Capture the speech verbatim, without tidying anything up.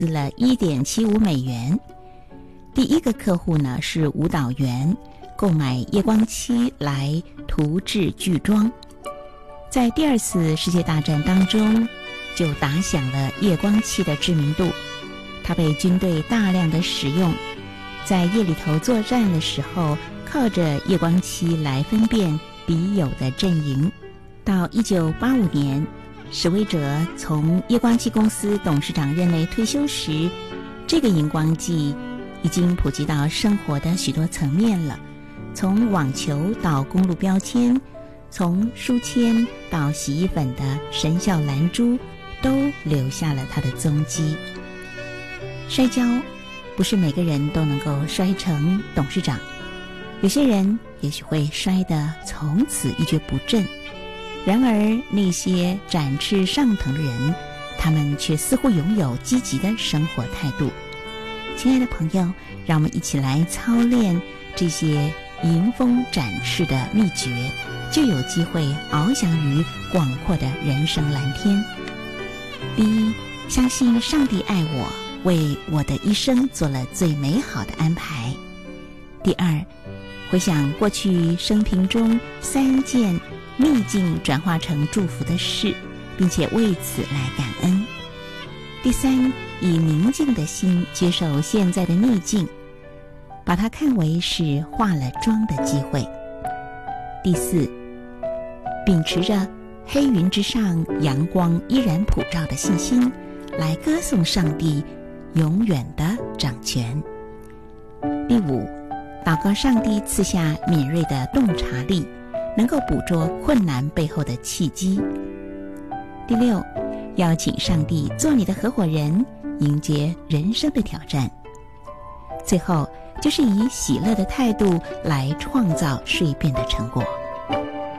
了 一点七五美元。第一个客户呢是舞蹈员，购买夜光漆来涂制剧装。在第二次世界大战当中，就打响了夜光漆的知名度，它被军队大量的使用，在夜里头作战的时候，靠着夜光漆来分辨敌友的阵营。到一九八五年，史威哲从夜光漆公司董事长任内退休时，这个荧光剂已经普及到生活的许多层面了，从网球到公路标签，从书签到洗衣粉的神效蓝珠，都留下了它的踪迹。摔跤不是每个人都能够摔成董事长，有些人也许会摔得从此一蹶不振。然而那些展翅上腾的人，他们却似乎拥有积极的生活态度。亲爱的朋友，让我们一起来操练这些迎风展翅的秘诀，就有机会翱翔于广阔的人生蓝天。第一，相信上帝爱我，为我的一生做了最美好的安排。第二，回想过去生平中三件逆境转化成祝福的事，并且为此来感恩。第三，以宁静的心接受现在的逆境，把它看为是化了妆的机会。第四，秉持着黑云之上阳光依然普照的信心，来歌颂上帝永远的掌权。第五，祷告上帝赐下敏锐的洞察力，能够捕捉困难背后的契机。第六，邀请上帝做你的合伙人，迎接人生的挑战。最后，就是以喜乐的态度来创造蜕变的成果。